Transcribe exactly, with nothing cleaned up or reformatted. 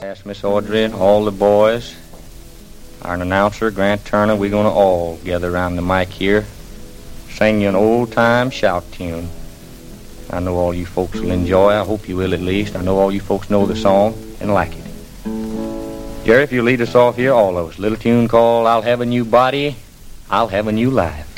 Ask Miss Audrey and all the boys, our announcer, Grant Turner, we're going to all gather around the mic here, sing you an old-time shout tune. I know all you folks will enjoy. I hope you will at least. I know all you folks know the song and like it. Jerry, if you lead us off here, all of us, little tune called I'll Have a New Body, I'll Have a New Life.